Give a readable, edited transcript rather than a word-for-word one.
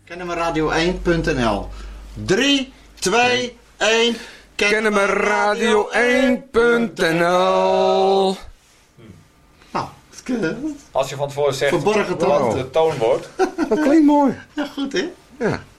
Kennemerradio1.nl 3, 2, 1... Kennemerradio1.nl Nou, als je van tevoren zegt verborgen toon. de toon wordt. Dat klinkt mooi. Ja, goed hè? Ja.